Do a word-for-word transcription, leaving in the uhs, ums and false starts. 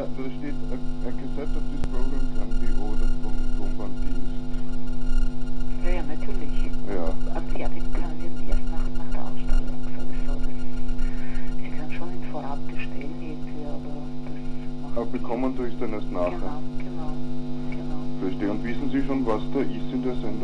Ja, da steht, a, a cassette of this program can be ordered vom Tonbanddienst. Ja, ja, natürlich. Ja. Anfertigen können wir erst nach, nach der Ausstellung sowieso. Das, Sie können schon in Vorab bestellen irgendwie, aber das macht Aber bekommen tue ich dann erst nachher. Genau, genau, genau. Verstehe. Und wissen Sie schon, was da ist in der Sendung?